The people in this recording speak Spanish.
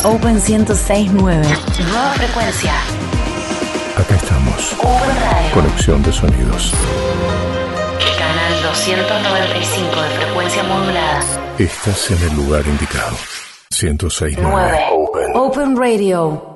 Open 106.9. Nueva frecuencia. Acá estamos. Open Radio. Conexión de sonidos. Canal 295 de frecuencia modulada. Estás en el lugar indicado. 106.9. Open Radio.